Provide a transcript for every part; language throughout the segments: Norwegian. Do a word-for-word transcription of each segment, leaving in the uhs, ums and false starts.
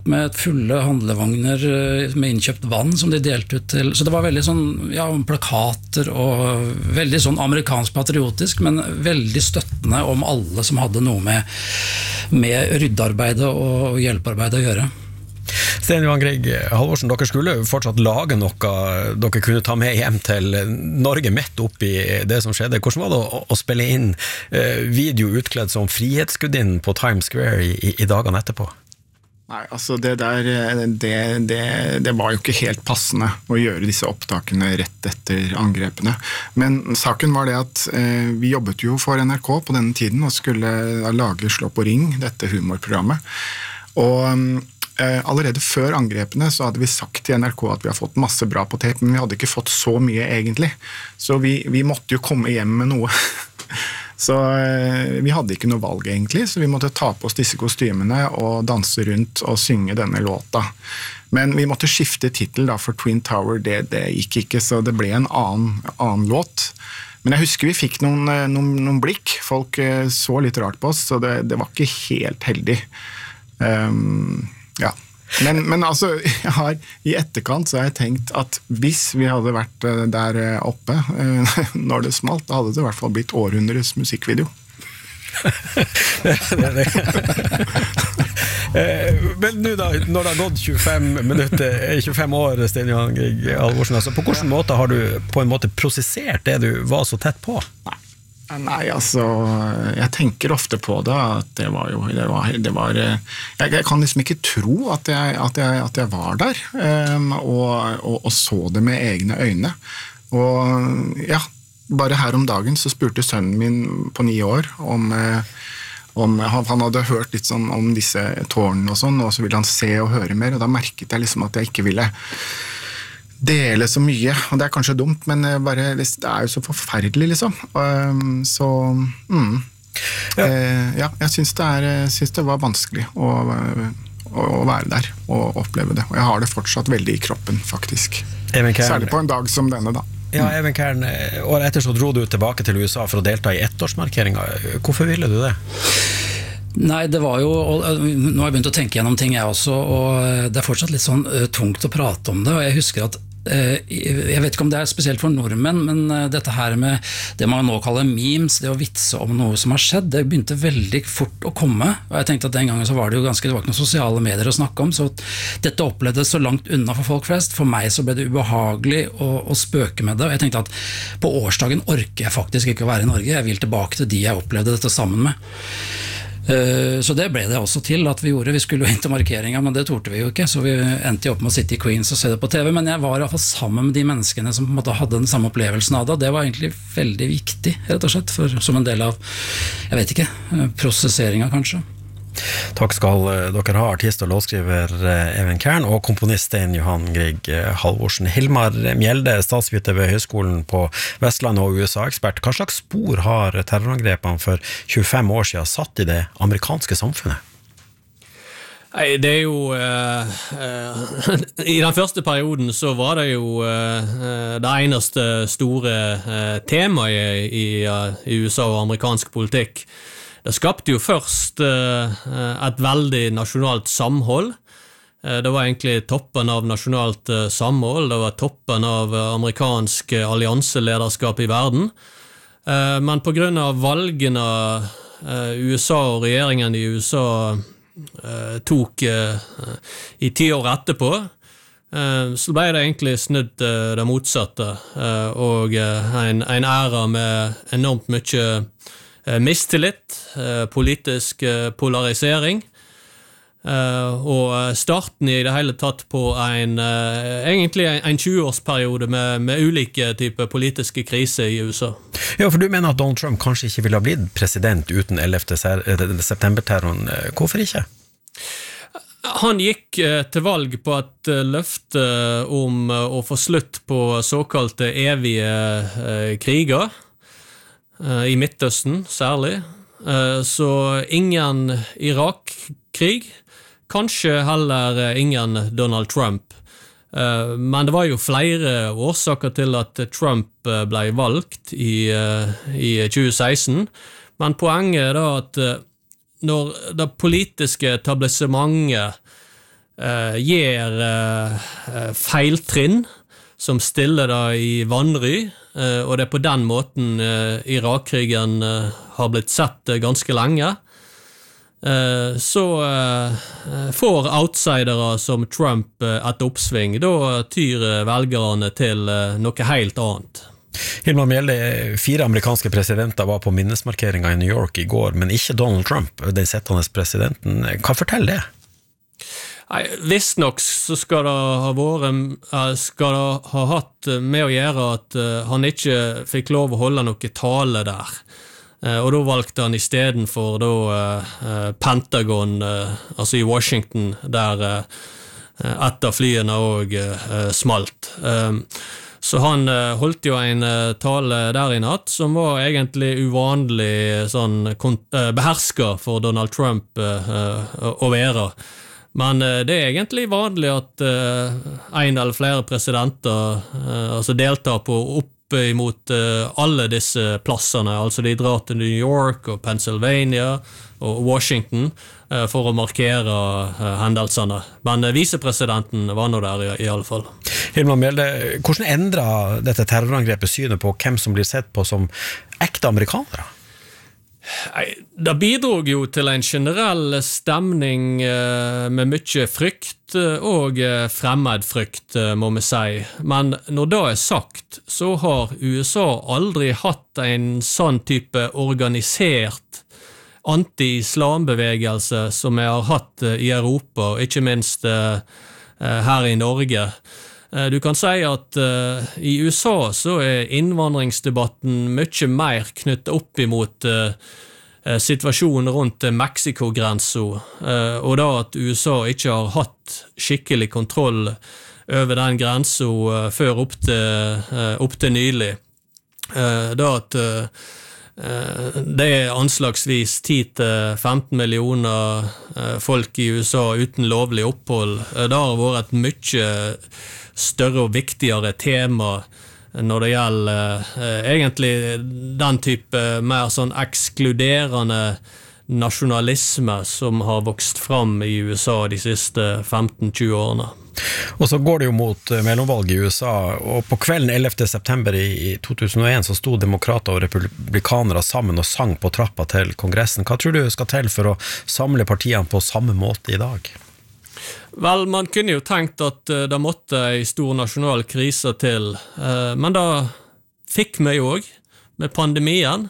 opp med fulle handlevogner med innkjøpt vann som de delte ut til, så det var veldig sånn, ja, plakater og veldig sånn amerikansk patriotisk, men veldig støttende om alle som hadde noe med, med ryddearbeid og hjelpearbeid å gjøre. Sten Johan Grieg Halvorsen, dere skulle fortsatt lage noe dere kunne ta med hjem til Norge midt opp i det som skjedde. Hvordan var det å, å spille inn video utkledd som frihetsgudinnen på Times Square i, i dagene etterpå? Nei, altså det der, det, det, det var jo ikke helt passende å gjøre disse opptakene rett etter angrepene. Men saken var det at eh, vi jobbet jo for N R K på denne tiden og skulle lage Slå på ring, dette humorprogrammet. Og allerede før angrepene så hadde vi sagt til N R K at vi har fått masse bra på tape, men vi hadde ikke fått så mye egentlig. Så vi, vi måtte jo komme hjem med noe. Så vi hadde ikke noe valg egentlig, så vi måtte ta på oss disse kostymene og danse rundt og synge denne låta. Men vi måtte skifte titel da, for Twin Tower, det, det gikk ikke, så det ble en annen, annen låt. Men jeg husker vi fikk noen, noen, noen blikk. Folk så litt rart på oss, så det, det var ikke helt heldig. Um, Ja, men, men altså, jeg har, i etterkant så har jeg tenkt at hvis vi hadde vært der oppe når det smalt, da hadde det i hvert fall blitt århundres musikkvideo. Men nu da, når det har gått tjuefem minutter, tjuefem år, Sten Johan Grieg Halvorsen, altså, på hvilken måte har du på en måte prosessert det du var så tett på? Nei. Nei, altså, jeg tenker ofte på det, at det var jo, det var, det var jeg, jeg kan liksom ikke tro at jeg, at jeg, at jeg var der, um, og, og, og så det med egne øyne. Og ja, bare her om dagen så spurte sønnen min på ni år om, om han, han hadde hørt litt sånn om disse tårnene og sånn, og så ville han se og høre mer, og da merket jeg liksom at jeg ikke ville dele så mye, og det er kanskje dumt, men bare, det er jo så forferdelig liksom. Så, mm. ja. ja, jeg synes det, er, synes det var vanskelig å, å, å være der og oppleve det, og jeg har det fortsatt veldig i kroppen, faktisk. Særlig på en dag som denne da. Ja, Even Kern, året etter så dro du tilbake til U S A for å delta i ettårsmarkeringen. Hvorfor ville du det? Nei, det var jo, og nå har jeg begynt å tenke gjennom ting jeg også, og det er fortsatt litt sånn tungt å prate om det, og jeg husker at jeg vet ikke om det er spesielt for nordmenn, men dette her med det man nå kaller memes, det å vitse om noe som har skjedd, det begynte veldig fort å komme, og jeg tenkte at den gangen så var det jo ganske, det var ikke noen sosiale medier å snakke om, så dette opplevdes så langt unna for folk flest. For meg så ble det ubehagelig å, å spøke med det, og jeg tenkte at på årsdagen orker jeg faktisk ikke å være i Norge, jeg vil tilbake til de jeg opplevde dette sammen med. Så det ble det også til at vi gjorde. Vi skulle jo inn til markeringen, men det torde vi jo ikke, så vi endte jo opp med å sitte i Queens og se det på T V, men jeg var i hvert fall sammen med de menneskene som på en måte hadde den samme opplevelsen av det, og det var egentlig veldig viktig, rett og slett, for, som en del av, jeg vet ikke, prosesseringen kanskje. Takk skal dere ha, artist og låtskriver Even Kern og komponist Sten Johan Grieg Halvorsen. Hilmar Mjelde, statsviter ved Høgskolen på Vestlandet og U S A-ekspert. Hva slags spor har terrorangrepene for tjuefem år siden satt i det amerikanske samfunnet? Nei, det er jo uh, uh, i den første perioden så var det jo uh, det eneste store uh, temaet i, uh, i U S A og amerikansk politikk. Det skapte jo først uh, et veldig nasjonalt samhold. Uh, det var egentlig toppen av nasjonalt uh, samhold, det var toppen av uh, amerikansk uh, allianselederskap i verden. Uh, men på grunn av valgene uh, U S A og regjeringen i U S A uh, tok uh, i ti år etterpå, uh, så ble det egentlig snudd uh, det motsatte, uh, og uh, en, en æra med enormt mye mistillit, politisk polarisering, og starten i det hele tatt på en, egentlig en tjue-årsperiode med, med ulike typer politiske kriser i U S A. Ja, for du mener at Donald Trump kanskje ikke ville ha blitt president uten ellevte september-terroren. Hvorfor ikke? Han gikk til valg på et løfte om å få slutt på såkalte evige kriger, i Midtøsten særlig, så ingen Irak-krig, kanskje heller ingen Donald Trump. Men det var jo flere årsaker til at Trump ble valgt i, i tjue seksten, men poenget er da at når det politiske etablissementet uh, gir uh, feiltrinn som stiller da i vanry, uh, og det er på den måten uh, Irak-krigen uh, har blitt sett uh, ganske lenge. Uh, så uh, får outsidere som Trump uh, et oppsving, da tyr uh, velgerne til uh, noe helt annet. Hilmar Mjelde, fire amerikanske presidenter var på minnesmarkeringen i New York i går, men ikke Donald Trump, den sittende presidenten. Hva forteller det? Nei, visst nok så skal det ha vært, skal det ha hatt med å gjøre at han ikke fikk lov å holde noe tale der. Og da valgte han i stedet for da Pentagon, altså i Washington, der et av flyene også smalt. Så han holdt jo en tale der i natt, som var egentlig uvanlig sånn, behersket for Donald Trump å være. Men uh, det er egentlig vanlig at uh, en eller flere presidenter uh, altså deltar på opp imot uh, alle disse plassene, altså de drar til New York og Pennsylvania og Washington uh, for å markere uh, hendelsene. Men uh, visepresidenten var nå der i, i alle fall. Hilmar Mjelde, hvordan endrer dette terrorangrepet synet på hvem som blir sett på som ekte amerikanere? Det bidrog jo til en generell stemning med mye frykt og fremmedfrykt, må vi si. Men når det er sagt, så har U S A aldri hatt en sånn type organisert anti-islambevegelse som vi har hatt i Europa, og ikke minst her i Norge. Du kan si at uh, i U S A så er innvandringsdebatten mye mer knyttet opp imot uh, situasjonen rundt Mexiko-grensen, uh, og da at U S A ikke har hatt skikkelig kontroll over den grensen uh, før opp til, uh, opp til nylig. Uh, da at uh, uh, det er anslagsvis ti til femten millioner uh, folk i U S A uten lovlig opphold. Uh, det har vært et mye større og viktigere tema når det gjelder eh, egentlig den type mer sånn ekskluderende nasjonalisme som har vokst fram i U S A de siste femten til tjue årene. Og så går det jo mot mellomvalg i U S A, og på kvelden ellevte september i to tusen og en så sto demokrater og republikanere sammen og sang på trappa til kongressen. Hva tror du skal til for å samle partiene på samme måte i dag? Vel, man kunne jo tenkt at uh, det måtte en stor nasjonal krise til, uh, men da fikk vi jo også med pandemien,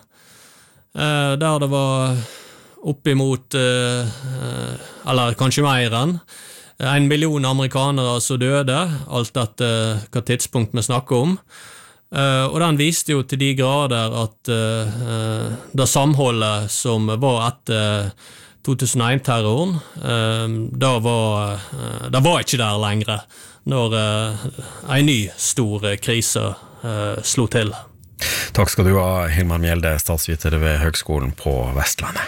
uh, der det var oppimot, uh, uh, eller kanskje mer enn, en million amerikanere som døde, alt etter hva tidspunkt vi snakker om. Uh, og den viste jo til de grader at uh, uh, det samholdet som var etter to tusen og en-terroren, uh, da var, uh, det var ikke der lenger når uh, en ny stor krise uh, slo til. Takk skal du ha, Hilmar Mjelde, statsviter ved Høgskolen på Vestlandet.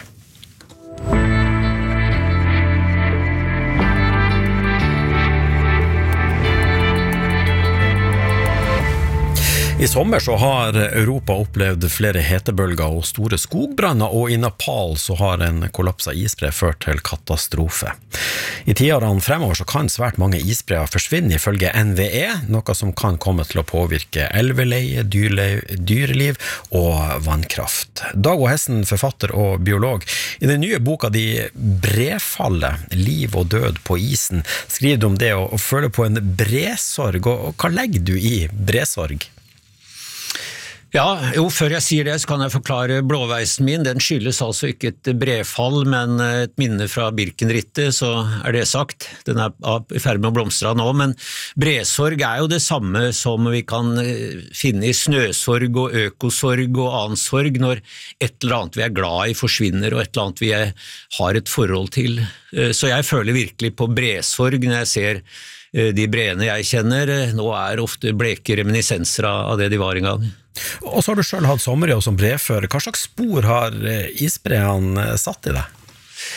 I sommer så har Europa opplevd flere hetebølger og store skogbranner, og i Nepal så har en kollaps av isbre ført til katastrofe. I tiårene fremover så kan svært mange isbreer forsvinne ifølge N V E, noe som kan komme til å påvirke elveleie, dyreliv og vannkraft. Dag O. Hessen, forfatter og biolog, i den nye boka di Brefallet, liv og død på isen, skriver du om det å føle på en bresorg, og hva legger du i bresorg? Ja, jo, før jeg sier det så kan jeg forklare blåveisen min. Den skyldes altså ikke et brefall, men et minne fra Birkenrittet, så er det sagt. Den er i ferd med å blomstre nå, men bresorg er jo det samme som vi kan finne i snøsorg og økosorg og annen sorg, når et eller annet vi er glad i forsvinner, og et eller annet vi har et forhold til. Så jeg føler virkelig på bresorg når jeg ser de breene jeg kjenner. Nå er ofte bleke reminiscenser av det de var en gang. Og så har du selv hatt sommerjobb som brefører. Hva slags spor har isbreene satt i deg?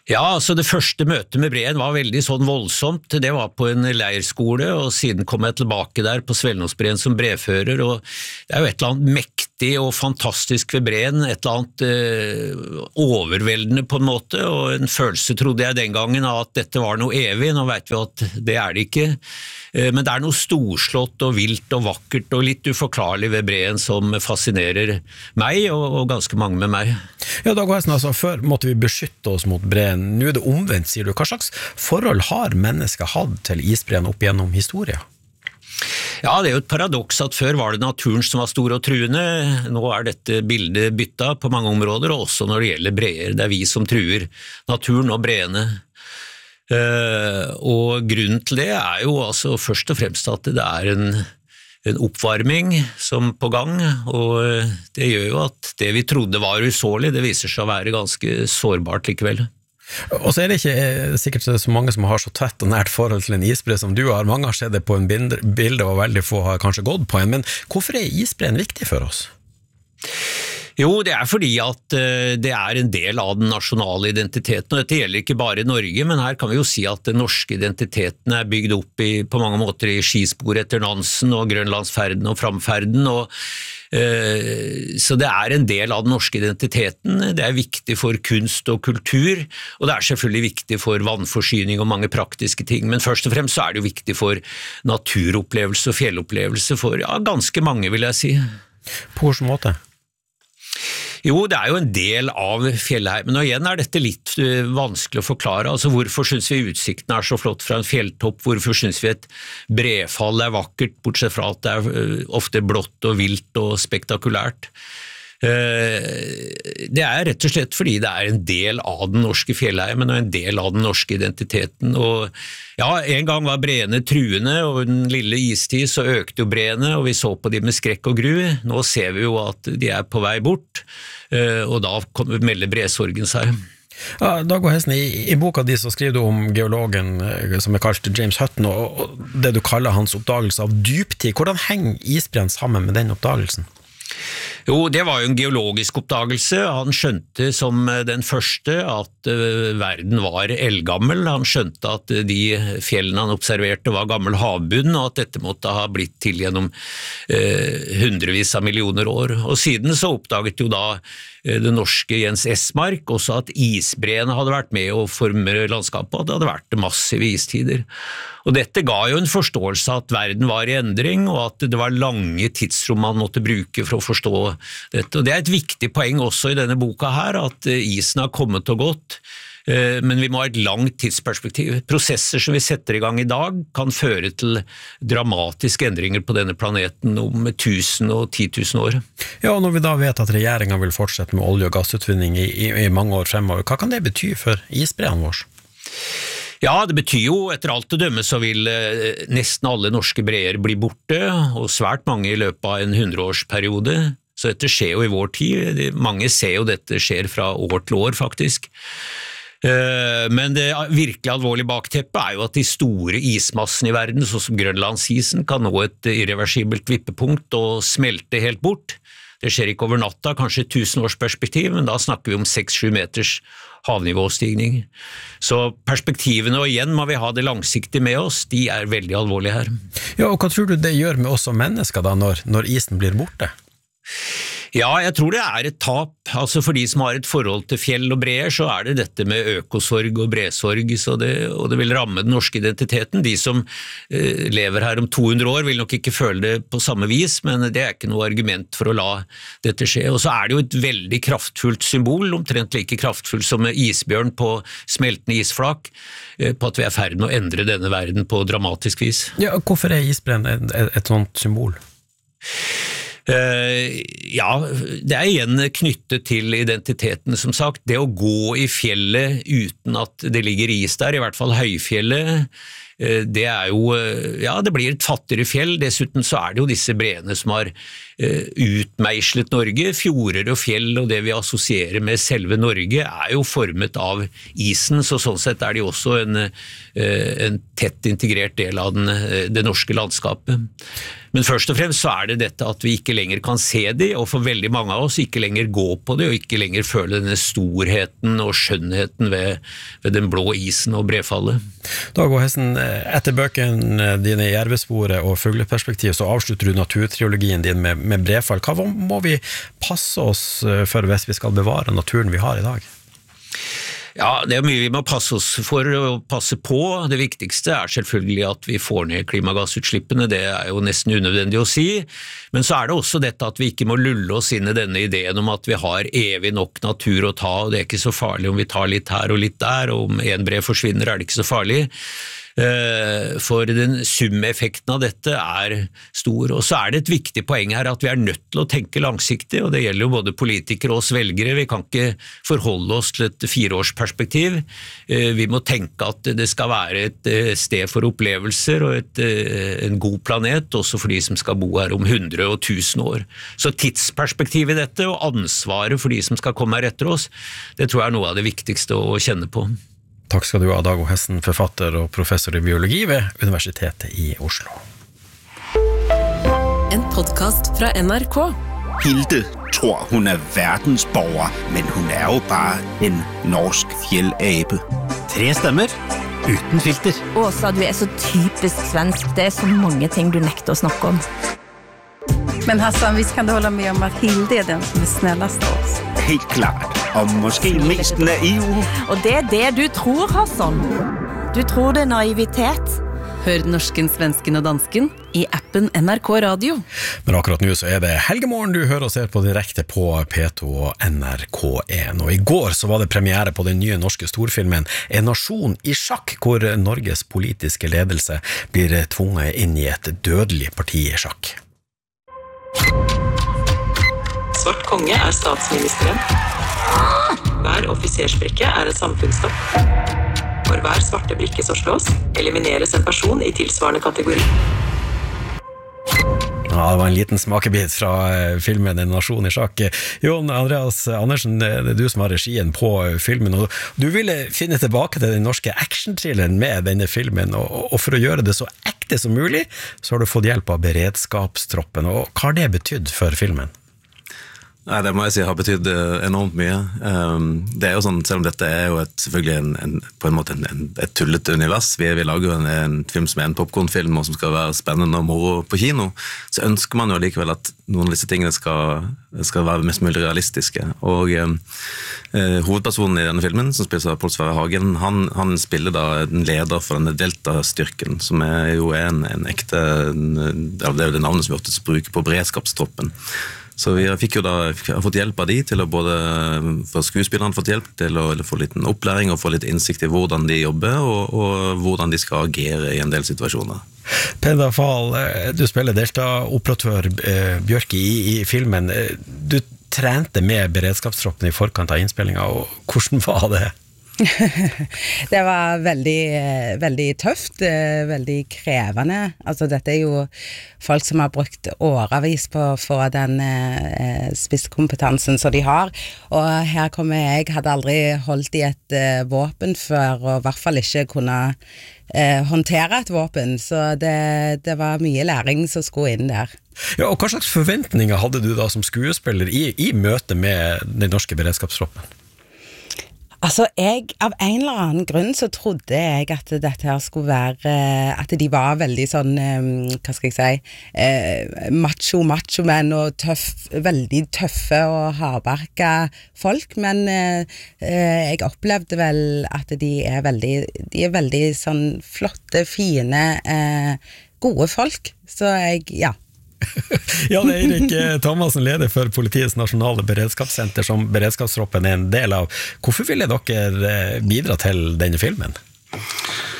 Ja, altså det første møtet med breen var veldig sånn voldsomt. Det var på en leirskole, og siden kom jeg tilbake der på Svelnosbreen som brevfører, og det er jo et eller annet mektig og fantastisk ved breen, et eller annet eh, overveldende på en måte, og en følelse trodde jeg den gangen av at dette var noe evig. Nå vet vi at det er det ikke, eh, men det er noe storslått og vilt og vakkert og litt uforklarlig ved breen som fascinerer meg og, og ganske mange med meg. Ja, Dag Hessen, altså, før måtte vi beskytte oss mot breen. Nå er det omvendt, sier du. Hva slags forhold har mennesker hatt til isbreen opp gjennom historien? Ja, det er jo et paradoks at før var det naturen som var stor og truende. Nå er dette bildet bytta på mange områder, og også når det gjelder breer. Det er vi som truer naturen og breene. Uh, og grunnen til det er jo altså først og fremst at det er en, en oppvarming som på gang, og det gjør jo at det vi trodde var usårlig, det viser seg å være ganske sårbart likevel. Og så er det ikke sikkert så mange som har så tett og nært forhold til en isbre som du har. Mange har sett det på en bilde, og veldig få har kanskje gått på en. Men hvorfor er isbreen viktig for oss? Jo, det er fordi at det er en del av den nasjonale identiteten, og dette gjelder ikke bare Norge, men her kan vi jo si at den norske identiteten er bygd opp i, på mange måter i skispor etter Nansen og Grønlandsferden og Framferden, og så det er en del av den norske identiteten. Det er viktig for kunst og kultur, og det er selvfølgelig viktig for vannforsyning og mange praktiske ting, men først og fremst så er det jo viktig for naturopplevelse og fjellopplevelse for ja, ganske mange, vil jeg si. På hvilken måte? Jo, det er jo en del av fjellheimen, og igjen er dette litt vanskelig å forklare. Altså, hvorfor synes vi utsikten er så flott fra en fjelltopp? Hvorfor synes vi et brefall er vakkert, bortsett fra at det er ofte blått og vilt og spektakulært? Det er rett og slett fordi det er en del av den norske fjellheimen og en del av den norske identiteten. Og ja, en gang var breene truende, og den lille istid så økte jo breene, og vi så på de med skrekk og gru. Nå ser vi jo at de er på vei bort, og da melder bresorgen seg. Ja, Dag Hessen, i, i boka di så skriver du om geologen som er kalt James Hutton, og, og det du kaller hans oppdagelse av dyptid. Hvordan henger isbreen sammen med den oppdagelsen? Jo, det var jo en geologisk oppdagelse. Han skjønte som den første at uh, verden var eldgammel. Han skjønte at de fjellene han observerte var gammel havbunn, og at dette måtte ha blitt til gjennom uh, hundrevis av millioner år. Og siden så oppdaget jo da uh, det norske Jens Esmark også at isbreene hadde vært med å forme landskapet, og det hadde vært massive istider. Og dette ga jo en forståelse av at verden var i endring, og at det var lange tidsrom man måtte bruke for å forstå dette. Og det er et viktig poeng også i denne boka her, at isen har kommet og gått, men vi må ha et langt tidsperspektiv. Prosesser som vi setter i gang i dag kan føre til dramatiske endringer på denne planeten om tusen og ti tusen år. Ja, og når vi da vet at regjeringen vil fortsette med olje- og gassutvinning i, i, i mange år fremover, hva kan det bety for isbreen vår? Ja, det betyr jo, etter alt å dømme, så vil eh, nesten alle norske breer bli borte, og svært mange i løpet av en hundreårsperiode. Så dette skjer jo i vår tid. Mange ser jo dette skjer fra år til år, faktisk. Eh, men det virkelig alvorlige bakteppet er jo at de store ismassene i verden, sånn som Grønlandsisen, kan nå et irreversibelt vippepunkt og smelte helt bort. Det skjer ikke over natta, kanskje et tusenårsperspektiv, men da snakker vi om seks-sju meters havnivåstigning. Så perspektivene, og igjen må vi ha det langsiktige med oss, de er veldig alvorlige her. Ja, og hva tror du det gjør med oss som mennesker da, når, når isen blir borte? Ja, jeg tror det er et tap. Altså for de som har et forhold til fjell og breer, så er det dette med økosorg og bresorg, så det, og det vil ramme den norske identiteten. De som eh, lever her om to hundre år vil nok ikke føle det på samme vis, men det er ikke noe argument for å la dette skje. Og så er det jo et veldig kraftfullt symbol, omtrent like kraftfullt som isbjørn på smeltende isflak, eh, på at vi er ferdig med å endre denne verden på dramatisk vis. Ja, hvorfor er isbreen et, et, et sånt symbol? Uh, ja, det er igjen knyttet til identiteten, som sagt. Det å gå i fjellet uten at det ligger is der, i hvert fall høyfjellet, det er jo, ja, det blir et fattigere fjell, dessuten så er det jo disse breene som har utmeislet Norge, fjorder og fjell og det vi assosierer med selve Norge er jo formet av isen, så sånn sett er de også en, en tett integrert del av den, det norske landskapet. Men først og fremst så er det dette at vi ikke lenger kan se de, og for veldig mange av oss ikke lenger gå på det, og ikke lenger føle denne storheten og skjønnheten ved, ved den blå isen og brefallet. Dag og Hessen, etter bøkene dine i Jervesporet og Fugleperspektiv, så avslutter du naturtriologien din med, med brefall. Hva må vi passe oss for hvis vi skal bevare naturen vi har i dag? Ja, det er mye vi må passe oss for å passe på. Det viktigste er selvfølgelig at vi får ned klimagassutslippene, det er jo nesten unødvendig å si. Men så er det også dette at vi ikke må lulle oss inn i denne ideen om at vi har evig nok natur å ta, og det er ikke så farlig om vi tar litt her og litt der, og om en brev forsvinner er det ikke så farlig. For den sumeffekten av dette er stor, og så er det et viktig poeng her at vi er nødt til å tenke langsiktig, og det gjelder jo både politikere og oss velgere. Vi kan ikke forholde oss til et fireårsperspektiv. Vi må tenke at det skal være et sted for opplevelser og et, en god planet, også for de som skal bo her om hundre og tusen år. Så tidsperspektivet i dette og ansvaret for de som skal komme her etter oss, det tror jeg er noe av det viktigste å kjenne på. Takk skal du ha, Dag O. Hessen, forfatter og professor i biologi ved Universitetet i Oslo. En podcast fra N R K. Hilde tror hun er verdensborger, men hun er jo bare en norsk fjellape. Tre stemmer, uten filter. Åsa, du er så typisk svensk. Det er så mange ting du nekter å snakke om. Men Hassan, visst kan du hålla med om at Hilde er den som er snällast av oss? Helt klart, og måske mest naiv. Og det er det du tror, Hassan. Du tror det er naivitet. Hør norsken, svensken og dansken i appen N R K Radio. Men akkurat nå så er det helgemorgen du hører og ser på direkte på P to og N R K en. Og i går så var det premiere på den nye norske storfilmen En nasjon i sjakk, hvor Norges politiske ledelse blir tvunget inn i et dødelig parti i sjakk. Svart konge er statsministeren. Hver offisersbrikke er en samfunnsstopp. For hver svarte brikke som slås, elimineres en person i tilsvarende kategori. Ja, det var en liten smakebit fra filmen En nasjon i sjakk. Jon Andreas Andersen, det er du som har regien på filmen, og du ville finne tilbake til den norske action-thrilleren med denne filmen, og for å gjøre det så ekte som mulig, så har du fått hjelp av beredskapstroppen, og hva har det betydd for filmen? Nei, det må jeg si har betydd enormt mye. Det er jo sånn, selv om dette er jo et, selvfølgelig en, en, på en måte en, en, et tullete univers, vi, vi lager jo en, en film som er en popcornfilm og som skal være spennende og moro på kino, så ønsker man jo likevel at noen av disse tingene skal, skal være mest mulig realistiske. Og eh, hovedpersonen i denne filmen, som spiller av Pål Sverre Hagen, han, han spiller da en leder for denne Delta-styrken, som er jo en, en ekte, en, det er jo det navnet som vi ofte bruker på beredskapstroppen. Så vi fikk jo da, har fått hjelp av de til å både, for skuespillerne fått hjelp til å få litt opplæring og få litt innsikt i hvordan de jobber og, og hvordan de skal agere i en del situasjoner. Peder Fahl, du spiller Delta-operatør Bjørk i, i filmen. Du trente med beredskapstroppen i forkant av innspillingen, og hvordan var det? Det var veldig, veldig tøft, veldig krevende. Altså, dette er jo folk som har brukt årevis på å få den eh, spisskompetansen som de har, og her kommer jeg, hadde aldri holdt i et eh, våpen før, og i hvert fall ikke kunne eh, håndtere et våpen, så det, det var mye læring som skulle inn der. Ja, og hva slags forventninger hadde du da som skuespiller i, i møte med den norske beredskapstroppen? Altså, jeg, av en eller annen grunn så trodde jeg at dette her skulle være, at de var veldig sånn, hva skal jeg si, macho, macho menn og tøff, veldig tøffe og hardbarka folk, men jeg opplevde vel at de er veldig, de er veldig sånn flotte, fine, gode folk, så jeg, ja. Jan Eirik Thomassen, leder for Politiets nasjonale beredskapssenter, som beredskapstroppen er en del av. Hvorfor ville dere bidra til denne filmen?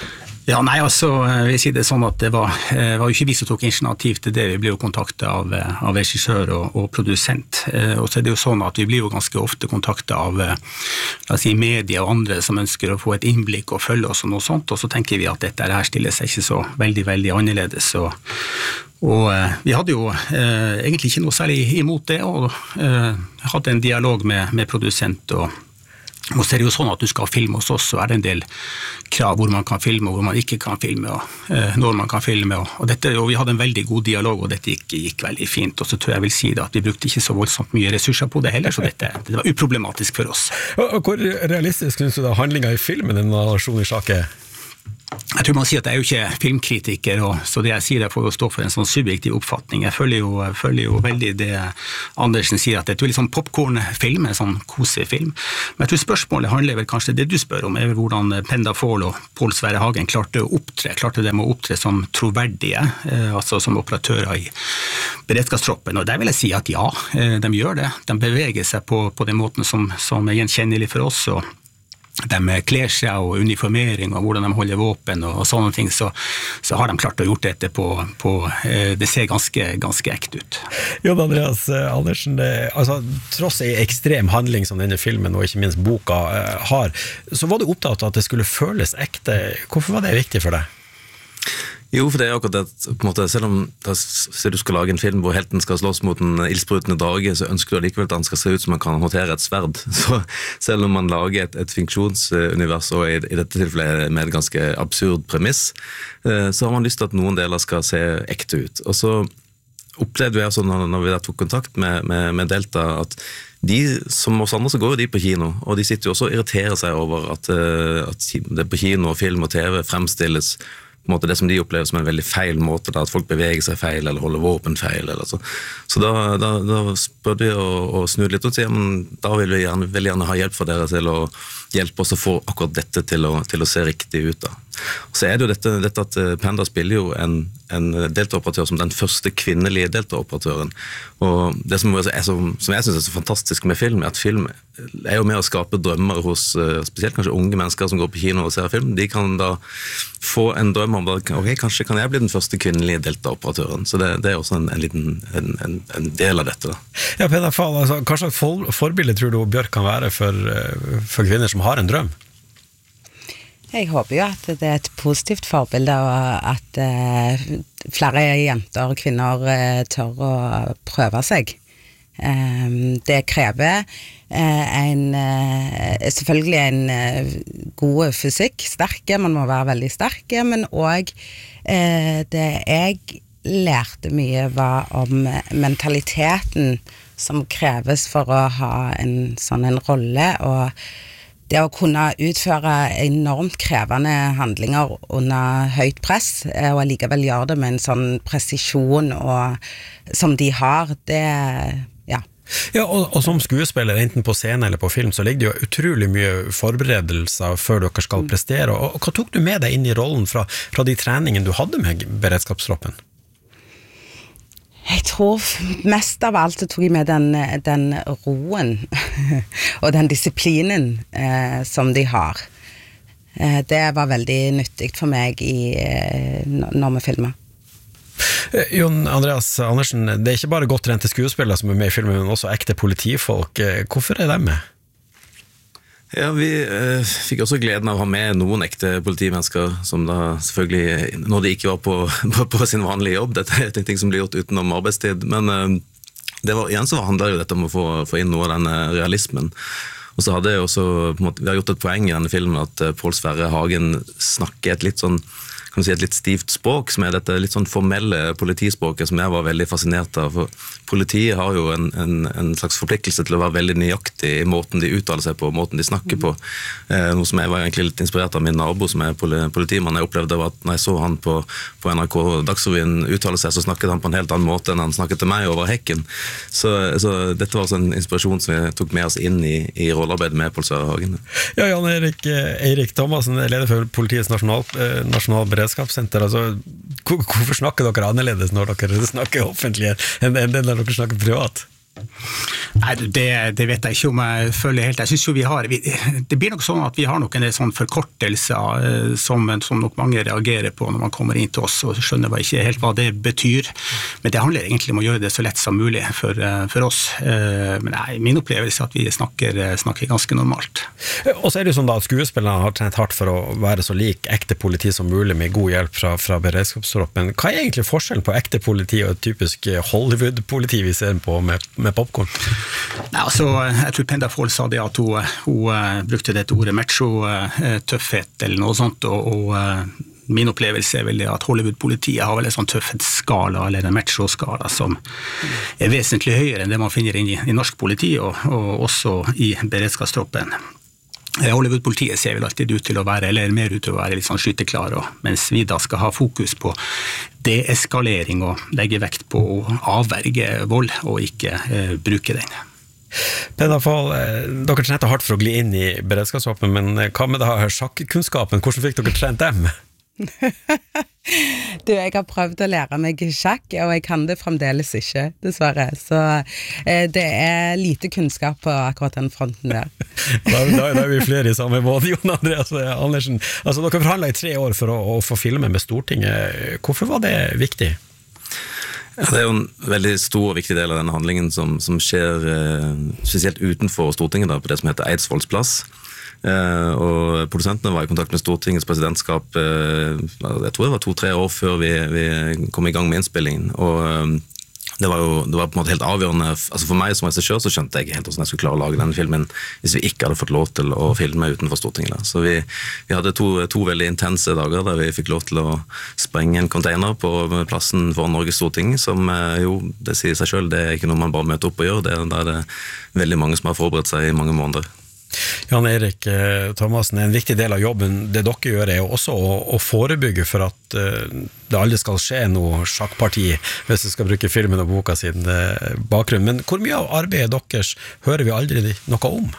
Ja, nei, altså, vi sier det sånn at det var, var jo ikke vi som tok initiativ til det, vi ble jo kontaktet av, av regissør og, og produsent, og så er det jo sånn at vi blir jo ganske ofte kontaktet av, la oss si, media og andre som ønsker å få et innblikk og følge oss og noe sånt, og så tenker vi at dette her stiller seg ikke så veldig, veldig annerledes, og, og vi hadde jo eh, egentlig ikke noe særlig imot det, og eh, hadde en dialog med, med produsent og Og så er det jo sånn at du skal filme hos oss, så er det en del krav hvor man kan filme og hvor man ikke kan filme, og eh, når man kan filme. Og, og, dette, og vi hadde en veldig god dialog, og dette gikk, gikk veldig fint. Og så tror jeg vil si det at vi brukte ikke så voldsomt mye ressurser på det heller, så dette det var uproblematisk for oss. Og, og hvor realistisk synes du da handlingen i filmen en nasjon i sjakk er? Jeg tror man sier at jeg er jo ikke filmkritiker, og så det jeg sier jeg får jo stå for en sånn subjektiv oppfatning. Jeg følger jo, jeg følger jo veldig det Andersen sier, at det er jo litt sånn popcornfilm, en sånn kosefilm. Men jeg tror spørsmålet handler vel kanskje det du spør om, er hvordan Penda Fohl og Pål Sverre Hagen klarte å opptre, klarte de å opptre som troverdige, eh, altså som operatører i beredskapstroppen. Og der vil jeg si at ja, eh, de gjør det. De beveger seg på, på den måten som, som er gjenkjennelig for oss, og de kler seg og uniformering og hvordan de holder våpen og, og sånne ting, så, så har de klart å gjort dette på, på eh, det ser ganske, ganske ekte ut. Jon Andreas Andersen, det, altså, tross en ekstrem handling som denne filmen og ikke minst boka eh, har, så var du opptatt av at det skulle føles ekte. Hvorfor var det viktig for deg? Jo, for det er akkurat det, på en måte, selv om da, selv du skal lage en film hvor helten skal slåss mot en ildsprutende drage, så ønsker du allikevel at han skal se ut som han kan håndtere et sverd. Så selv om man lager et, et funksjonsunivers, og i, i dette tilfellet med et ganske absurd premiss, så har man lyst til at noen deler skal se ekte ut. Og så opplevde vi altså når, når vi tok kontakt med, med, med Delta, at de, som oss andre, så går jo de på kino, og de sitter jo også og irriterer seg over at, at det på kino, film og TV fremstilles på en måte det som de opplever som en veldig feil måte, da, at folk beveger seg feil eller holder våpen feil. Eller så så da, da, da spør vi å, å snu litt og si, men da vil vi gjerne, vil gjerne ha hjelp for dere til å hjelpe oss å få akkurat dette til å, til å se riktig ut. Da. Og så er det jo dette, dette at Penda spiller jo en, en deltaoperatør som den første kvinnelige deltaoperatøren. Og det som, er så, som jeg synes er så fantastisk med film, er at film er jo med å skape drømmer hos spesielt kanskje unge mennesker som går på kino og ser film. De kan da få en drøm om at ok, kanskje kan jeg bli den første kvinnelige deltaoperatøren. Så det, det er også en, en liten en, en, en del av dette. Da. Ja, Peder Fahl, altså, hva slags for, forbilde tror du Bjørk kan være for, for kvinner som har en drøm? Jeg håper jo at det er et positivt forbilde, og at eh, flere jenter og kvinner eh, tør å prøve seg. Eh, det krever eh, en, eh, selvfølgelig en eh, god fysikk, sterke, man må være veldig sterke, men også eh, det jeg lærte mye var om mentaliteten som kreves for å ha en sånn en rolle, og det å kunne utføre enormt krevende handlinger under høyt press, og allikevel gjøre det med en sånn presisjon og, som de har, det, ja. Ja, og, og som skuespiller, enten på scene eller på film, så ligger det jo utrolig mye forberedelser før dere skal prestere, og, og hva tok du med deg inn i rollen fra, fra de treningene du hadde med beredskapstroppen? Jeg tror mest av alt så tog jeg med den, den roen og den disiplinen eh, som de har. Eh, det var veldig nyttig for meg i, eh, når vi filmer. Jon Andreas Andersen, det er ikke bare godt trente skuespillere som er med i filmen, men også ekte politifolk. Hvorfor er de med? Ja, vi eh, fikk også gleden av å ha med noen ekte politimennesker som da selvfølgelig, når de ikke var på, på, på sin vanlige jobb, dette er en ting som blir gjort utenom arbeidstid, men eh, det var, igjen så handler jo dette om å få, få inn noe av denne realismen. Og så hadde jeg også, på en måte, vi har gjort et poeng i denne filmen at eh, Pål Sverre Hagen snakker et litt sånn, kan du si et litt stivt språk, som er dette litt sånn formelle politispråket som jeg var veldig fascinert av. For politiet har jo en, en, en slags forpliktelse til å være veldig nøyaktig i måten de uttaler seg på, måten de snakker på. Eh, noe som jeg var egentlig litt inspirert av min nabo som er politimann. Jeg opplevde at når jeg så han på, på N R K Dagsrevyen uttale seg, så snakket han på en helt annen måte enn han snakket til meg over hekken. Så, så dette var også en inspirasjon som vi tok med oss inn i, i rollearbeidet med Pål Sverre Hagen. Ja, Jan Erik, Eirik Thomassen, leder for Politiets nasjonal, nasjonal beredskapssenter. Altså, hvorfor snakker dere annerledes når dere snakker offentlig enn, enn når dere snakker privat? Nei, det, det vet jeg ikke om jeg føler helt. Jeg synes jo vi har, vi, det blir nok sånn at vi har nok en del sånn forkortelser eh, som, som nok mange reagerer på når man kommer inn til oss og skjønner ikke helt hva det betyr. Men det handler egentlig om å gjøre det så lett som mulig for, uh, for oss. Uh, men nei, min opplevelse er at vi snakker, snakker ganske normalt. Og så er det jo sånn da at skuespillerne har trent hardt for å være så lik ekte politi som mulig med god hjelp fra, fra beredskapstroppen. Hva er egentlig forskjellen på ekte politi og et typisk Hollywood-politi vi ser på med, med popcorn? Nei, altså, jeg tror Penda Foll sa det at hun, hun uh, brukte det ordet macho-tøffhet eller noe sånt, og, og uh, min opplevelse er vel det at Hollywood-politiet har vel en sånn tøffhetsskala eller en macho-skala som er vesentlig høyere enn det man finner i, i norsk politi og, og også i beredskapstroppen. Hollywood-politiet ser vel alltid ut til å være, eller mer ut til å være litt sånn skytteklar, mens vi da skal ha fokus på deeskalering og legge vekt på å avverge vold og ikke eh, bruke den. Penda Foll, dere trente hardt for å gli inn i beredskapstroppen, men hva med da sjakkunnskapen? Hvordan fikk dere trent dem? Du, jeg har prøvd å lære meg sjakk, og jeg kan det fremdeles ikke, dessverre. Så eh, det er lite kunnskap på akkurat den fronten der. da, da, da er vi flere i samme båt, Jon Andreas Andersen. Altså, dere forhandlet i tre år for å, å få filme med Stortinget. Hvorfor var det viktig? Ja, det er jo en veldig stor og viktig del av denne handlingen som, som skjer eh, spesielt utenfor Stortinget, da, på det som heter Eidsvolls plass. Eh, og produsentene var i kontakt med Stortingets presidentskap eh, jeg tror det var to-tre år før vi, vi kom i gang med innspillingen, og eh, det var jo det var på en måte helt avgjørende. Altså for meg som regissør så skjønte jeg ikke helt hvordan jeg skulle klare å lage denne filmen hvis vi ikke hadde fått lov til å filme utenfor Stortinget. Da. Så vi, vi hadde to, to veldig intense dager der vi fikk lov til å sprenge en container på plassen for Norges Storting, som jo, det sier seg selv, det er ikke noe man bare møter opp og gjør, det er, det er veldig mange som har forberedt seg i mange måneder. Jan Erik Thomassen, en viktig del av jobben det dere gjør er jo også å, å forebygge for at uh, det aldri skal skje noe sjakkparti hvis du skal bruke filmen og boka sin uh, bakgrunn. Men hvor mye av arbeidet deres hører vi aldri noe om?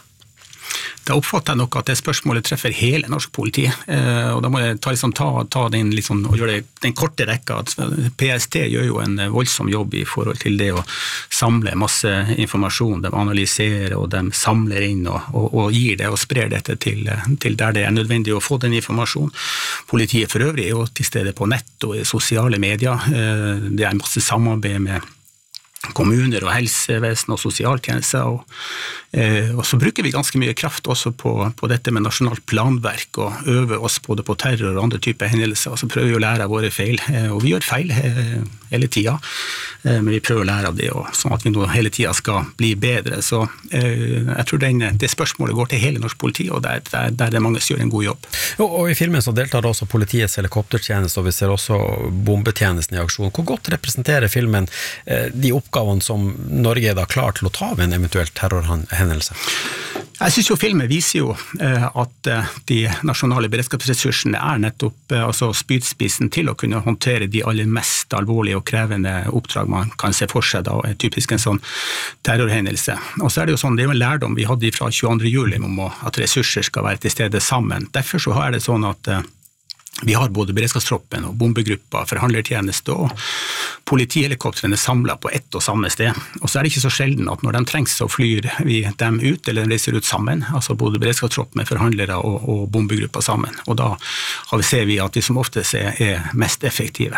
Da oppfatter jeg nok at det spørsmålet treffer hele norsk politi, eh, og da må jeg ta, liksom, ta, ta den, liksom, og gjøre det, den korte rekka. P S T gjør jo en voldsom jobb i forhold til det å samle masse informasjon. De analyserer og de samler inn og, og, og gir det og sprer dette til, til der det er nødvendig å få den informasjonen. Politiet for øvrig er jo til stede på nett og i sosiale medier. Eh, det er masse samarbeid med kommuner og helsevesen og sosialtjenester, og, eh, og så bruker vi ganske mye kraft også på, på dette med nasjonalt planverk og øver oss både på terror og andre typer hendelser, og så prøver vi å lære av våre feil, eh, og vi gjør feil eh, hele tida, eh, men vi prøver å lære av det, og, sånn at vi nå hele tida skal bli bedre, så eh, jeg tror den, det spørsmålet går til hele norsk politi, og der, der, der det mange som gjør en god jobb. Og, og i filmen så deltar også politiets helikoptertjeneste, og vi ser også bombetjenesten i aksjon. Hvor godt representerer filmen eh, de oppgavene som Norge er da klar til å ta ved en eventuell terrorhendelse? Jeg synes jo filmen viser jo eh, at eh, de nasjonale beredskapsressursene er nettopp eh, altså spydspissen til å kunne håndtere de aller mest alvorlige og krevende oppdrag man kan se for seg da, typisk en sånn terrorhendelse. Og så er det jo sånn, det er jo en lærdom vi hadde fra tjueandre juli om at ressurser skal være til stede sammen. Derfor så er det sånn at eh, vi har både beredskapstroppen og bombegrupper, forhandlertjeneste og politihelikoptrene samlet på ett og samme sted. Og så er det ikke så sjelden at når de trengs så flyr vi dem ut, eller de reiser ut sammen, altså både beredskapstropp med forhandlere og, og bombegrupper sammen. Og da ser vi at vi som oftest er, er mest effektive.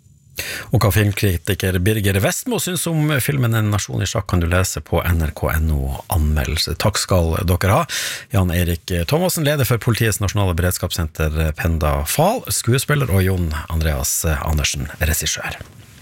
Og hva filmkritiker Birger Vestmo synes om filmen En nasjon i sjakk kan du lese på N R K punktum no anmeldelse. Takk skal dere ha. Jan Erik Thomassen, leder for Politiets nasjonale beredskapssenter Penda Foll, skuespiller, og Jon Andreas Andersen, regissør.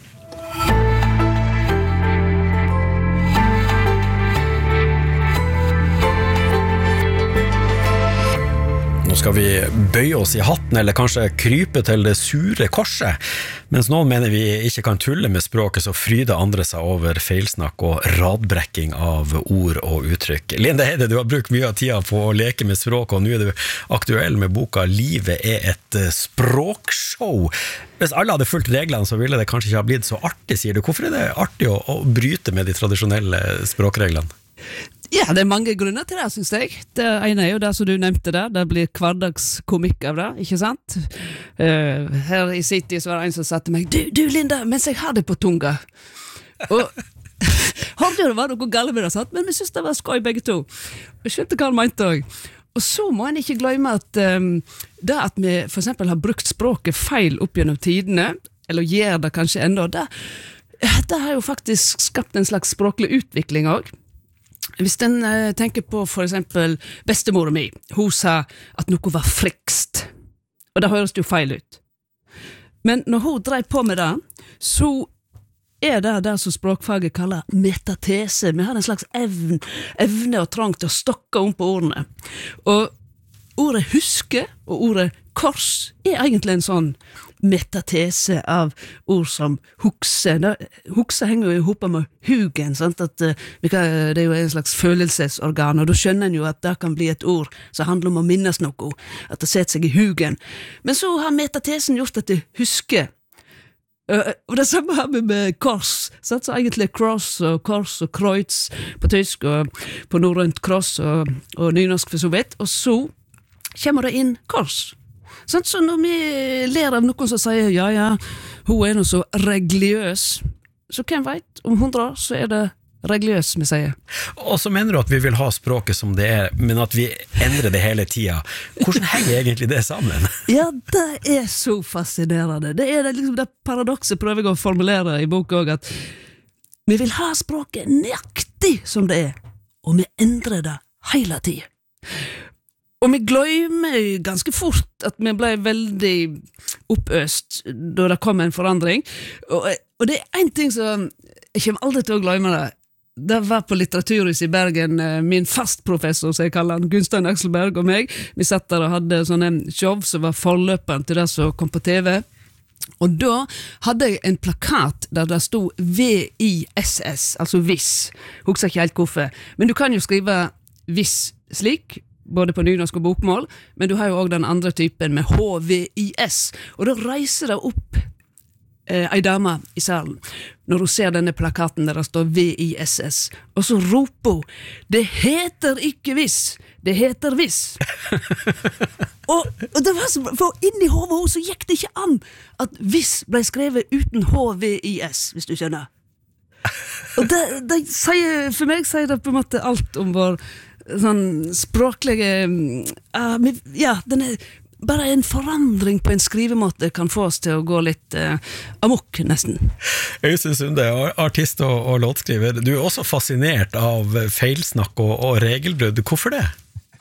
Nå skal vi bøye oss i hatten, eller kanskje krype til det sure korset. Mens noen mener vi ikke kan tulle med språket, så fryder andre seg over feilsnakk og radbrekking av ord og uttrykk. Linda Heide, du har brukt mye av tida på å leke med språk, og nå er du aktuell med boka «Livet er et språkshow». Hvis alle hadde fulgt reglene, så ville det kanskje ikke ha blitt så artig, sier du. Hvorfor er det artig å, å bryte med de tradisjonelle språkreglene? Ja, det er mange grunner til det, synes jeg. Det ene er jo det som du nevnte der, det blir hverdagskomikk av det, ikke sant? Uh, her i City så var det en som sa til meg, du, du Linda, mens jeg har det på tunga. Og hørte jo det var noe gale med det, sant? Men vi synes det var skøy begge to. Jeg skjønte hva han mente også. Og så må en ikke glemme at um, det at vi for eksempel har brukt språket feil opp gjennom tidene, eller gjør det kanskje enda, det, det har jo faktisk skapt en slags språklig utvikling også. Hvis en uh, tenker på for eksempel bestemora mi, hun sa at noe var frikst, og det høres jo feil ut. Men når hun drev på med det, så er det det som språkfaget kaller metatese. Vi har en slags evne, evne og trang til å stokke om på ordene. Og ordet huske og ordet kors er egentlig en sånn metatese av ord som hukse. Hukse henger jo i hopet med hugen, sant? At, uh, vi kan, det er jo en slags følelsesorgan, og da skjønner en jo at det kan bli et ord som handler om å minnes noe, at det setter seg i hugen. Men så har metatesen gjort at det husker. Uh, og det samme har vi med kors, sant? Så egentlig cross og kors og kreuz på tysk og på norrønt kross og, og nynorsk for så vidt, og så kommer det inn kors. Sant? Så når vi ler av noen som sier ja, ja, hun er noe så regliøs, så hvem vet, om hundre år så er det regliøs, vi sier. Og så mener du at vi vil ha språket som det er, men at vi endrer det hele tiden. Hvordan henger egentlig det sammen? Ja, det er så fascinerende. Det er det, liksom, det paradokset prøver jeg å formulere i boka også, at vi vil ha språket nøyaktig som det er, og vi endrer det hele tiden. Og vi glemmer ganske fort at vi ble veldig oppøst da det kom en forandring. Og, og det er en ting som jeg kommer aldri til å glemme det. Det var på Litteraturhuset i Bergen, min fastprofessor, som jeg kaller han, Gunstein Akselberg og meg. Vi satt der og hadde sånne show som var forløperen til det som kom på T V. Og da hadde jeg en plakat der det stod V I S S, altså viss. Husker ikke helt hvorfor. Men du kan jo skrive viss slik, både på nynorsk og bokmål, men du har jo også den andre typen med H V I S. Og da reiser det opp eh, ei dame i salen, når hun ser denne plakaten der det står V I S S, og så roper hun, det heter ikke viss, det heter viss. og, og det var så, for inni hodet hun så gikk det ikke an at viss ble skrevet uten H V I S, hvis du skjønner. Og det, det sier, for meg sier det på en måte alt om vår sånn språklige uh, ja, den er bare en forandring på en skrivemåte kan få oss til å gå litt uh, amok nesten. Øystein Sunde, artist og, og låtskriver, du er også fascinert av feilsnakk og, og regelbrudd. Hvorfor det?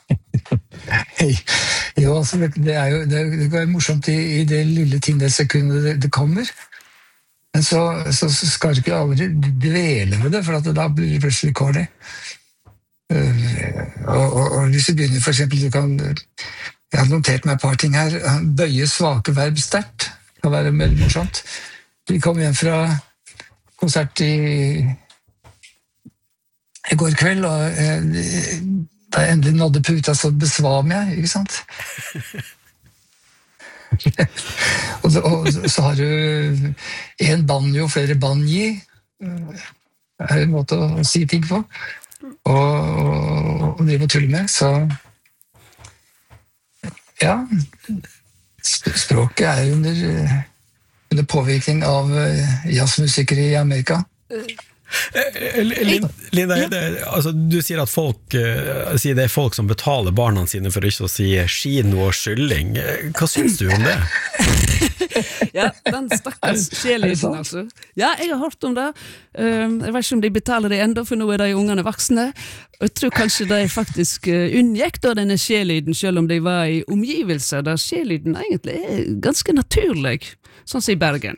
Hei. Jo, altså, det, det er jo det, det er morsomt i, i det lille ting det sekundet det, det kommer. Men så, så skal du ikke aldri dvele med det, for at det, da blir det plutselig corny. Uh, og, og, og hvis du begynner for eksempel, du kan, jeg har notert meg et par ting her, bøye svake verb sterkt, kan være veldig morsomt. Vi kom hjem fra konsert i, i går kveld, og uh, da jeg endelig nådde puta, så besvam jeg, ikke sant? og, så, og så har du en banjo, flere banji, det er en måte å si ting på. Og, og, og drive og tulle med, så ja, språket er under, under påvirkning av jazzmusikere i Amerika. Linda, altså, du sier at folk uh, sier det er folk som betaler barna sine for ikke å si kino og skylling. Hva synes du om det? Ja, den stakkars skjelyden, altså. Ja, jeg har hørt om det. Um, jeg vet ikke om de betaler det enda, for nå er de ungene voksne. Og jeg tror kanskje de faktisk uh, unngikk da denne skjelyden, selv om de var i omgivelser der skjelyden egentlig er ganske naturlig, sånn som i Bergen.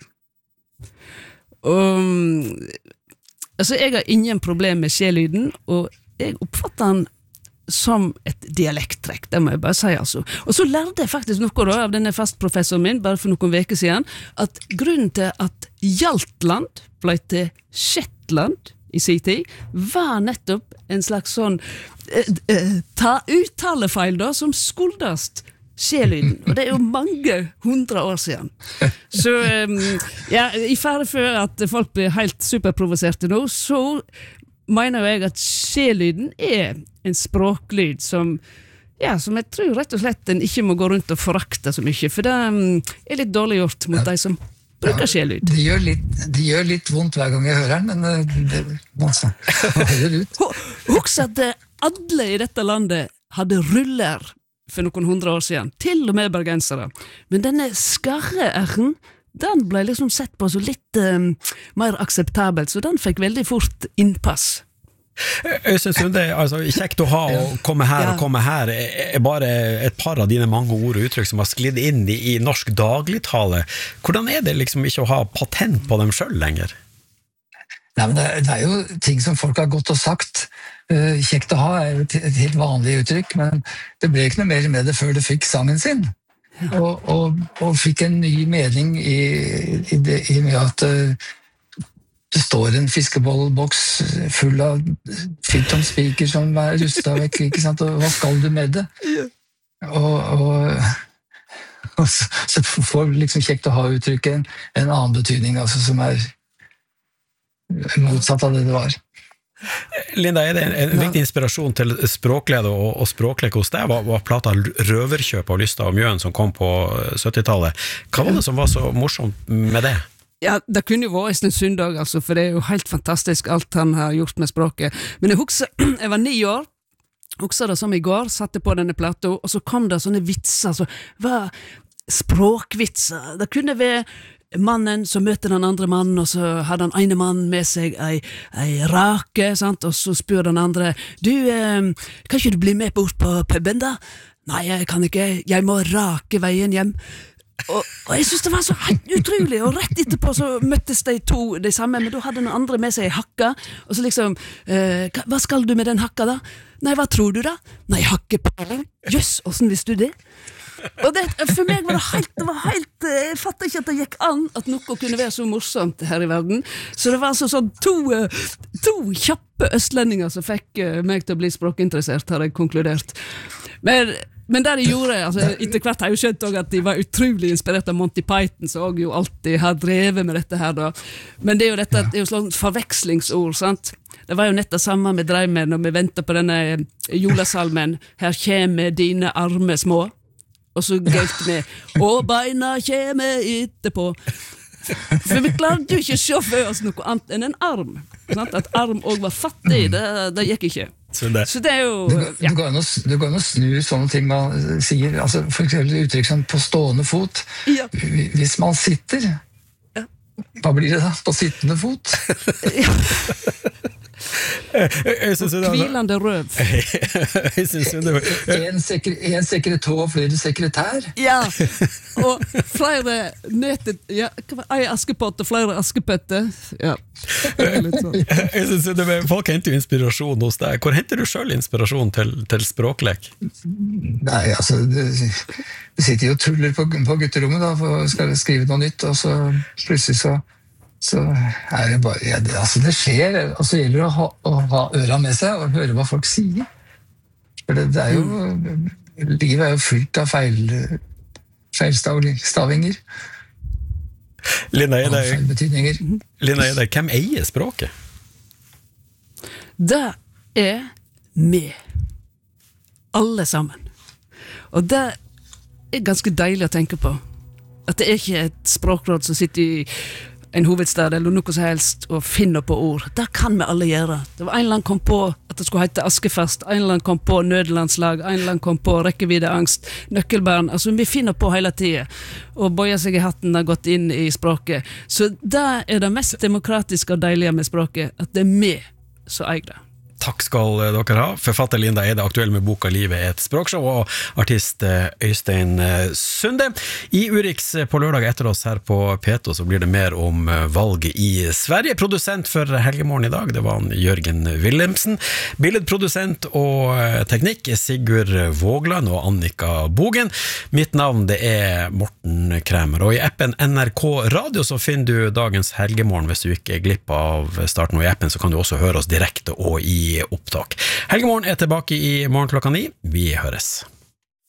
Og altså, jeg har ingen problem med skjelyden, og jeg oppfatter den som et dialekttrekk, det må jeg bare si, altså. Og så lærte jeg faktisk noe da, av denne fastprofessoren min, bare for noen veker siden, at grunnen til at Hjaltland ble til Shetland i sin tid, var nettopp en slags sånn eh, eh, ta uttalefeil da, som skuldast skjelyden, og det er jo mange hundre år siden. Så um, ja, i fare for at folk blir helt superprovoserte nå, så mener jeg at skjelyden er en språklyd som, ja, som jeg tror rett og slett en ikke må gå rundt og forakte så mye, for det um, er litt dårlig gjort mot ja. De som bruker skjelyd. Det gjør, litt, det gjør litt vondt hver gang jeg hører den, men det, altså, man hører ut. Husk at alle i dette landet hadde ruller for noen hundre år siden, til og med bergensere. Men denne skarre-r-en, den ble liksom sett på så litt um, mer akseptabelt, så den fikk veldig fort innpass. Øystein Sunde, altså, kjekt å ha å komme her ja. og komme her er bare et par av dine mange ord og uttrykk som har sklidd inn i, i norsk dagligtale. Hvordan er det liksom ikke å ha patent på dem selv lenger? Nei, men det, det er jo ting som folk har gått og sagt. Uh, kjekt å ha er jo et, et helt vanlig uttrykk, men det ble ikke noe mer med det før det fikk sangen sin. Ja. Og, og, og fikk en ny mening i, i det i med at uh, det står en fiskebollboks full av fytonspiker som er rustet vekk, ikke sant? Og hva skal du med det? Ja. Og, og, og så, så får liksom kjekt å ha uttrykket en, en annen betydning, altså, som er motsatt av det det var. Linda, er det en, en viktig inspirasjon til språkleder og, og språklek hos deg? Var, var plata Røverkjøp av Lystad og Mjøen som kom på syttitallet? Hva var det som var så morsomt med det? Ja, det kunne jo vært en søndag, altså, for det er jo helt fantastisk alt han har gjort med språket. Men jeg husker, jeg var ni år, husker det som i går, satte på denne plata, og så kom det sånne vitser, altså, hva språkvitser? Det kunne være mannen som møter den andre mannen, og så hadde den ene mannen med seg ei, ei rake, sant? Og så spør den andre, du, eh, kan ikke du bli med bort på puben da? Nei, jeg kan ikke, jeg må rake veien hjem. Og, og jeg synes det var så helt utrolig, og rett etterpå så møttes de to de samme, men da hadde den andre med seg hakka, og så liksom, eh, hva skal du med den hakka da? Nei, hva tror du da? Nei, hakkepæling. Jøss, hvordan visste du det? Og det, for meg var det helt, det var helt, jeg fattet ikke at det gikk an at noe kunne være så morsomt her i verden, så det var altså sånn to, to kjappe østlendinger som fikk meg til å bli språkinteressert, har jeg konkludert. Men Men det de gjorde, altså, etter hvert har jeg jo skjønt også at de var utrolig inspirert av Monty Python, som også jo alltid har drevet med dette her da. Men det er jo dette, det er jo sånn forvekslingsord, sant? Det var jo nett det samme med Dreimen, og vi ventet på denne julesalmen, her kommer dine arme små, og så gøyt vi, og beina kommer etterpå. For vi klarte jo ikke å se for oss noe annet enn en arm, sant? At arm også var fattig, det, det gikk ikke. Så det, så det er jo ja. Du går an å snu sånne ting man sier, altså for eksempel uttrykk som på stående fot. Ja. Hvis man sitter, ja. Hva blir det da? På sittende fot? Ja. Kvilende røv. En, sekre, en sekretær og flere sekretær. Ja, og flere netet, ja, ei askepott og flere askepøtter. Ja. Sånn. Jeg synes det, folk henter jo inspirasjon hos deg. Hvor henter du selv inspirasjon til, til språklek? Nei, altså det, det sitter jo og tuller på, på gutterommet da, for skal skrive noe nytt, og så plutselig så så er det bare, ja, det, altså det skjer, og så gjelder det å ha, å ha øra med seg og høre hva folk sier. For det, det er jo, livet er jo fullt av feil, feilstavinger. Linda, er det, Linda, er det, hvem eier språket? Det er vi. Alle sammen. Og det er ganske deilig å tenke på. At det er ikke et språkråd som sitter i en hovedstad eller noe som helst og finner på ord. Det kan vi alle gjøre. Det var en eller annen kom på at det skulle hete Askefast, en eller annen kom på Nødlandslag, en eller annen kom på Rekkeviddeangst, Nøkkelbarn. Altså vi finner på hele tiden og bøyer seg i hatten har gått inn i språket. Så det er det mest demokratiske og deilige med språket, at det er vi som eier det. Takk skal dere ha. Forfatter Linda Eide, aktuell med boka Livet er et språkshow, og artist Øystein Sunde. I Urix på lørdag etter oss her på P to så blir det mer om valget i Sverige. Produsent for Helgemorgen i dag, det var Jørgen Wilhelmsen. Billedprodusent og teknikk Sigurd Vågland og Annika Bogen. Mitt navn det er Morten Kremer, og i appen N R K Radio så finner du dagens Helgemorgen hvis du ikke er glipp av starten, og i appen så kan du også høre oss direkte og i opptak. Helgemorgen er tilbake i morgen klokka ni. Vi høres.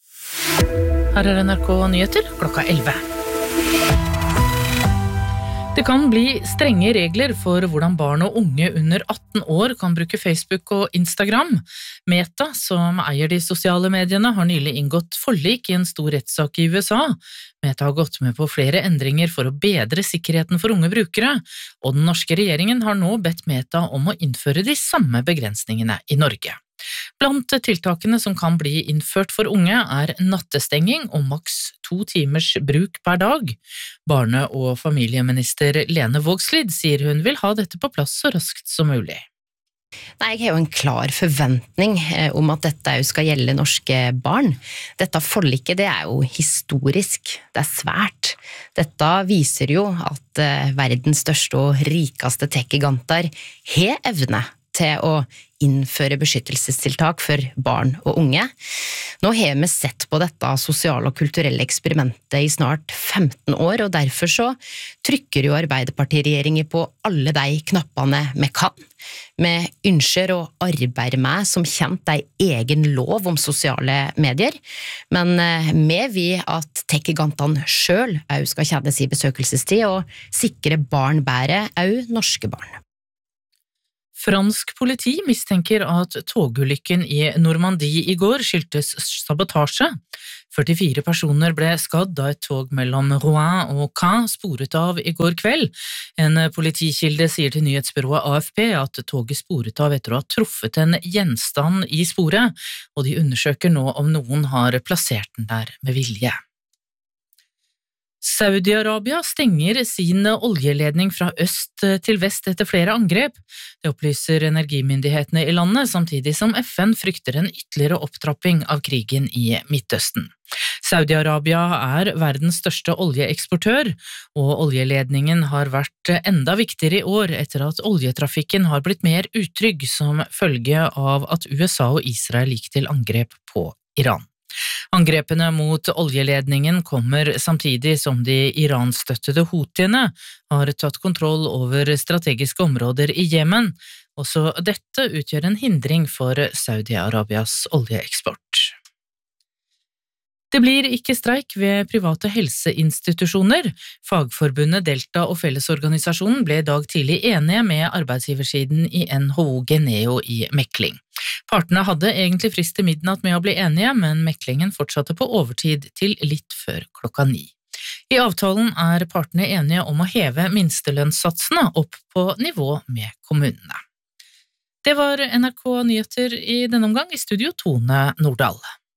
Her er N R K Nyheter klokka elleve. Det kan bli strenge regler for hvordan barn og unge under atten år kan bruke Facebook og Instagram. Meta, som eier de sosiale mediene, har nylig inngått forlik i en stor rettssak i U S A. Meta har gått med på flere endringer for å bedre sikkerheten for unge brukere, og den norske regjeringen har nå bedt Meta om å innføre de samme begrensningene i Norge. Blant tiltakene som kan bli innført for unge er nattestenging og maks to timers bruk per dag. Barne- og familieminister Lene Vågslid sier hun vil ha dette på plass så raskt som mulig. Nei, jeg har jo en klar forventning om at dette skal gjelde norske barn. Dette forliket, det er jo historisk, det er svært. Dette viser jo at verdens største og rikeste tech-giganter har evne til å innføre beskyttelsestiltak for barn og unge. Nå har vi sett på dette sosiale og kulturelle eksperimentet i snart femten år, og derfor så trykker jo Arbeiderpartiregjeringen på alle de knappene vi kan. Vi ønsker å arbeide med som kjent en egen lov om sosiale medier, men vi vil at tech-gigantene selv også skal kjenne sin besøkelsestid og sikre barn bedre, også norske barn. Fransk politi mistenker at togulykken i Normandie i går skyldtes sabotasje. førtifire personer ble skadd da et tog mellom Rouen og Caen sporet av i går kveld. En politikilde sier til nyhetsbyrået A F P at toget sporet av etter å ha truffet en gjenstand i sporet, og de undersøker nå om noen har plassert den der med vilje. Saudi-Arabia stenger sin oljeledning fra øst til vest etter flere angrep. Det opplyser energimyndighetene i landet, samtidig som F N frykter en ytterligere opptrapping av krigen i Midtøsten. Saudi-Arabia er verdens største oljeeksportør, og oljeledningen har vært enda viktigere i år etter at oljetrafikken har blitt mer utrygg som følge av at U S A og Israel gikk til angrep på Iran. Angrepene mot oljeledningen kommer samtidig som de Iran-støttede Houthiene har tatt kontroll over strategiske områder i Jemen. Også dette utgjør en hindring for Saudi-Arabias oljeeksport. Det blir ikke streik ved private helseinstitusjoner. Fagforbundet Delta og Fellesorganisasjonen ble i dag tidlig enige med arbeidsgiversiden i N H O Geneo i mekling. Partene hadde egentlig frist til midnatt med å bli enige, men meklingen fortsatte på overtid til litt før klokka ni. I avtalen er partene enige om å heve minstelønnssatsene opp på nivå med kommunene. Det var N R K Nyheter i denne omgang, i studio Tone Nordahl.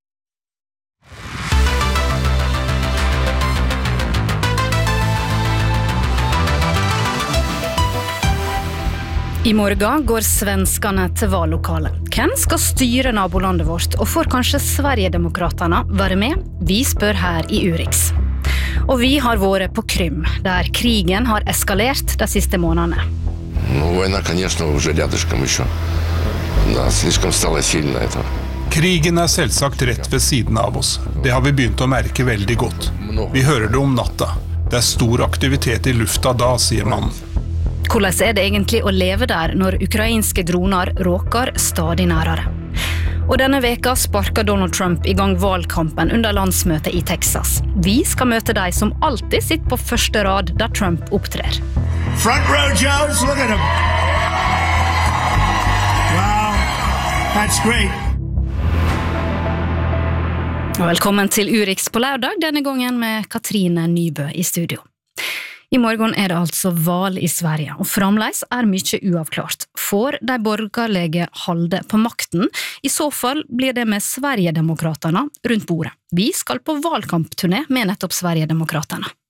I morgen går svenskene til vallokalet. Hvem skal styre nabolandet vårt, og får kanskje Sverigedemokraterna være med? Vi spør her i Urix. Og vi har vært på Krym, der krigen har eskalert de siste månedene. Ну, война, конечно, уже рядышком еще. Да, слишком стало сильно это. Krigen er selvsagt rett ved siden av oss. Det har vi begynt å merke veldig godt. Vi hører det om natta. Det er stor aktivitet i lufta da, sier mannen. Hvordan er det egentlig å leve der når ukrainske droner råker stadig nærere? Og denne veka sparker Donald Trump i gang valgkampen under landsmøtet i Texas. Vi skal møte de som alltid sitter på første rad der Trump opptrer. Front row Joes, look at him. Wow, that's great. Velkommen til Urix på lørdag, denne gangen med Katrine Nybø i studio. I morgen er det altså valg i Sverige, og fremdeles er mye uavklart. Får de borgerlige holde på makten? I så fall blir det med Sverigedemokraterna rundt bordet. Vi skal på valgkampturné med nettopp Sverigedemokraterna.